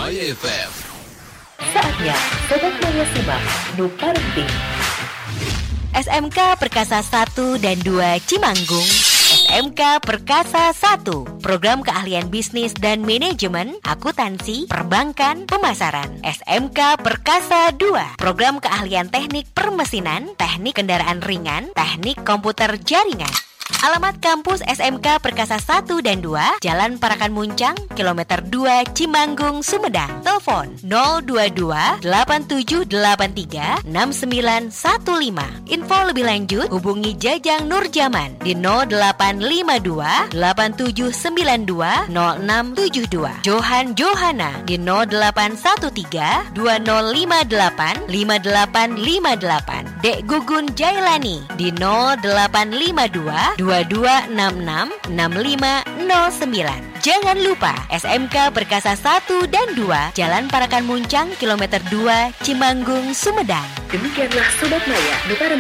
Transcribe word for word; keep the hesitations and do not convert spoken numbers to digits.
Maya F M. Saatnya Sobat Maya simak Nu Parenting. S M K Perkasa satu dan dua Cimanggung. S M K Perkasa satu, Program Keahlian Bisnis dan Manajemen, Akuntansi, Perbankan, Pemasaran. S M K Perkasa dua, Program Keahlian Teknik Permesinan, Teknik Kendaraan Ringan, Teknik Komputer Jaringan. Alamat kampus S M K Perkasa satu dan dua, Jalan Parakan Muncang, kilometer dua, Cimanggung, Sumedang. Telepon nol dua dua delapan tujuh delapan tiga enam sembilan satu lima. Info lebih lanjut hubungi Jajang Nurjaman di nol delapan lima dua delapan tujuh sembilan dua nol enam tujuh dua. Johan Johana di nol delapan satu tiga dua nol lima delapan lima delapan lima delapan. Dek Gugun Jailani di nol delapan lima dua dua dua enam enam enam lima nol sembilan. Jangan lupa S M K Perkasa satu dan dua, Jalan Parakan Muncang, kilometer dua, Cimanggung, Sumedang. Demikianlah Sobat Maya Nu Parenting.